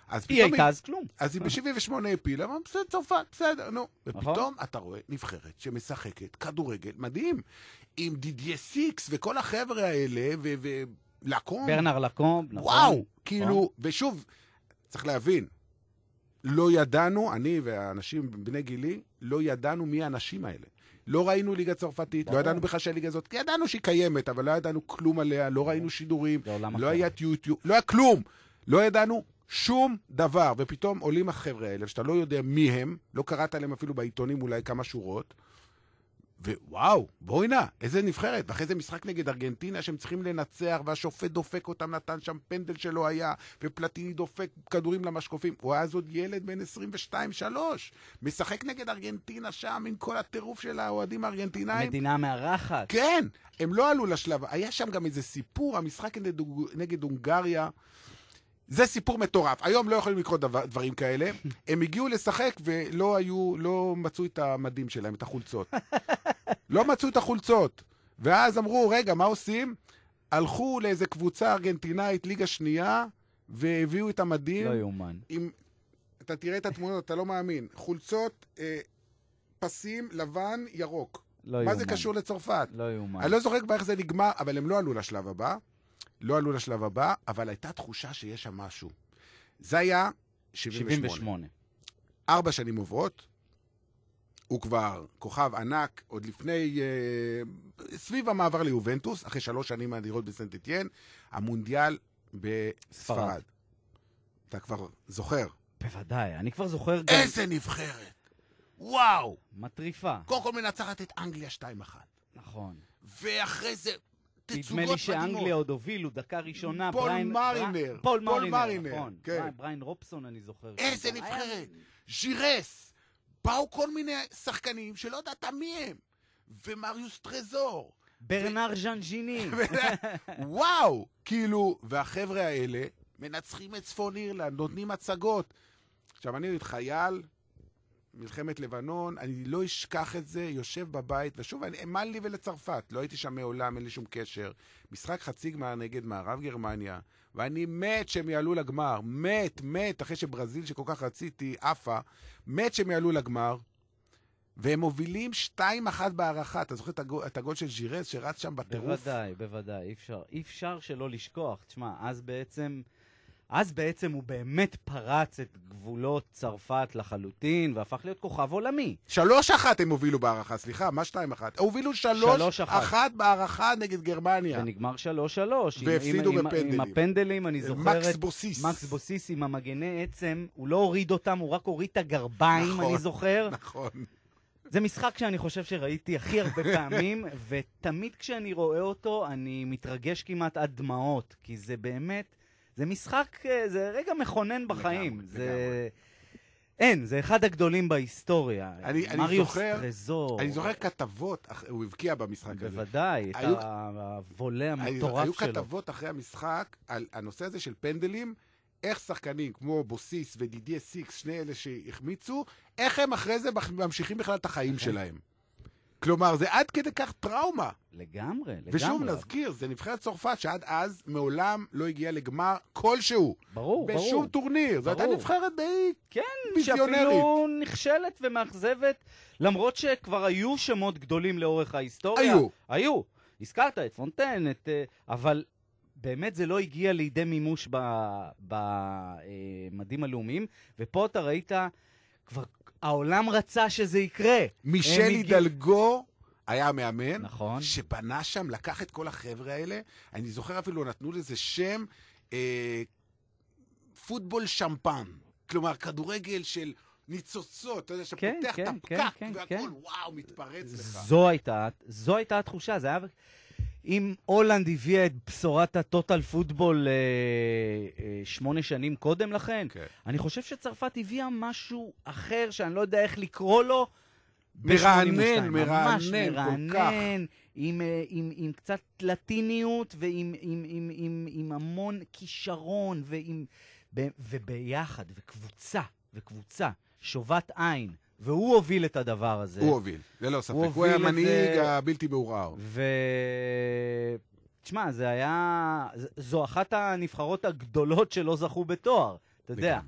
היא הייתה אז כלום. אז היא ב-78 הפילה, אבל בסדר, צרפת, בסדר, נו. ופתאום אתה רואה נבחרת שמשחקת כדורגל מדהים, עם דידיה סיקס וכל החבר'ה האלה, ולקום. ברנר לקום, נכון. וואו, כאילו, ושוב, צריך להבין, לא ידענו, אני והאנשים בני גילי, לא ידענו מי האנשים האלה. לא ראינו ליגה צרפתית, לא ידענו בכלל שהליגה הזאת, ידענו שהיא קיימת, אבל לא ידענו כלום עליה, לא ראינו שידורים, לא היה יוטיוב, לא היה כלום. לא ידענו שום דבר, ופתאום עולים החבר'ה האלה, שאתה לא יודע מי הם, לא קראת עליהם אפילו בעיתונים אולי כמה שורות, ווואו, בואי נע, איזה נבחרת, ואחרי זה משחק נגד ארגנטינה שהם צריכים לנצח, והשופט דופק אותם, נתן שם פנדל שלא היה, ופלטיני דופק כדורים למשקופים, הוא היה אז עוד ילד בין 22-3, משחק נגד ארגנטינה שם, עם כל הטירוף של האוהדים הארגנטינאים. מדינה מארחת. כן, הם לא עלו לשלב, היה שם גם איזה סיפור, המשחק נגד הונגריה, זה סיפור מטורף. היום לא יכולים לקרות דברים כאלה. הם הגיעו לשחק לא מצאו את המדים שלהם, את החולצות. לא מצאו את החולצות. ואז אמרו, רגע, מה עושים? הלכו לאיזה קבוצה ארגנטינאית, ליגה שנייה, והביאו את המדים. לא יאומן. אתה תראה את התמונות, אתה לא מאמין. חולצות, פסים, לבן, ירוק. לא יאומן. מה זה קשור לצרפת? לא יאומן. אני לא זוכר כבר איך זה נגמר, אבל הם לא עלו לשלב הבא. לא עלו לשלב הבא, אבל הייתה תחושה שיש שם משהו. זה היה 78. 4 שנים עוברות, הוא כבר כוכב ענק, עוד לפני, סביב המעבר ליובנטוס, אחרי 3 שנים מהדירות בסנט אתיין, המונדיאל בספרד. אתה כבר זוכר. בוודאי, אני כבר זוכר גם. איזה נבחרת! וואו! מטריפה. קודם כל מנצחת את אנגליה 2-1. נכון. ואחרי זה... נדמה לי שאנגליה עוד הובילו, דקה ראשונה, פול מרינר. פול מרינר, נכון. בריין רובסון, אני זוכר. איזה נבחרת. ז'ירס. באו כל מיני שחקנים שלא יודעת מי הם. ומריוס טרזור. ברנר ז'אנג'יני. וואו. כאילו, והחבר'ה האלה מנצחים את צפון אירלנד, נותנים הצגות. עכשיו, אני חייל, מלחמת לבנון, אני לא אשכח את זה, יושב בבית, ושוב, האמן לי ולצרפת, לא הייתי שם מעולם, אין לי שום קשר. משחק חצי גמר נגד מערב גרמניה, ואני מת שהם יעלו לגמר, מת, אחרי שברזיל שכל כך רציתי, אפה, מת שהם יעלו לגמר, והם מובילים 2-1 בהערכה. אתה זוכר את הגול של ז'ירס שרץ שם בטירוף? בוודאי, אי אפשר שלא לשכוח. תשמע, אז בעצם הוא באמת פרץ את גבולות צרפת לחלוטין, והפך להיות כוכב עולמי. 3-1 הם הובילו בהערכה, סליחה, מה 2-1? הובילו 3-1 בהערכה נגד גרמניה. ונגמר 3-3. והפסידו בפנדלים. עם הפנדלים, אני זוכרת. מקס בוסיס עם המגני עצם, הוא לא הוריד אותם, הוא רק הוריד את הגרביים, אני זוכר. נכון. זה משחק שאני חושב שראיתי הכי הרבה פעמים, ותמיד כשאני רואה אותו, אני מתרגש כמעט עד דמעות, כי זה באמת... זה משחק, זה רגע מכונן בחיים. זה אחד הגדולים בהיסטוריה. מריוס טרזור. אני זוכר כתבות, הוא הבקיע במשחק הזה. בוודאי, את הוולה המטורף שלו. היו כתבות אחרי המשחק על הנושא הזה של פנדלים, איך שחקנים כמו בוסיס ודידיה סיקס, שני אלה שהחמיצו, איך הם אחרי זה ממשיכים בכלל את החיים שלהם. כלומר, זה עד כדי כך טראומה. לגמרי. ושוב נזכיר, זה נבחרת צרפת שעד אז מעולם לא הגיע לגמר כלשהו. ברור. בשום טורניר. זו הייתה נבחרת די כן, שאפילו נכשלת ומאכזבת, למרות שכבר היו שמות גדולים לאורך ההיסטוריה. היו. הזכרת את פונטן, אבל באמת זה לא הגיע לידי מימוש במדים הלאומיים, ופה אתה ראית כבר... העולם רצה שזה יקרה. מישל הידלגו היה המאמן, נכון. שבנה שם, לקח את כל החבר'ה האלה, אני זוכר אפילו נתנו לזה שם, פוטבול שמפן. כלומר, כדורגל של ניצוצות, אתה יודע, שפותח את הפקק, והכל, וואו, מתפרץ לך. זו הייתה התחושה, זה היה... אם הולנד הביאה את בשורת הטוטל פוטבול 8 שנים קודם לכן, אני חושב שצרפת הביאה משהו אחר שאני לא יודע איך לקרוא לו. מרענן, כל כך. עם קצת לטיניות ועם המון כישרון וביחד, וקבוצה, שובת עין. והוא הוביל את הדבר הזה. הוא הוביל, ללא ספק. הוא היה מנהיג הבלתי מעורער. תשמע, זו אחת הנבחרות הגדולות שלא זכו בתואר. אתה יודע.